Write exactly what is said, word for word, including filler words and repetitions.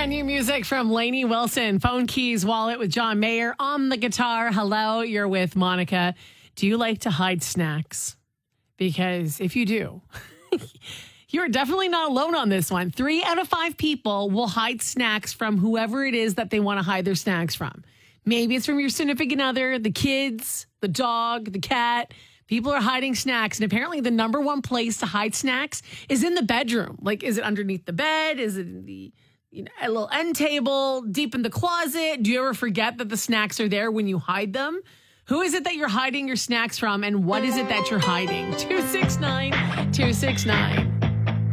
Brand new music from Lainey Wilson. Phone Keys Wallet with John Mayer on the guitar. Hello, you're with Monica. Do you like to hide snacks? Because if you do, you're definitely not alone on this one. Three out of five people will hide snacks from whoever it is that they want to hide their snacks from. Maybe it's from your significant other, the kids, the dog, the cat. People are hiding snacks, and apparently the number one place to hide snacks is in the bedroom. Like, is it underneath the bed? Is it in the you know, a little end table, deep in the closet? Do you ever forget that the snacks are there when you hide them? Who is it that you're hiding your snacks from, and what is it that you're hiding? two six nine, two six nine.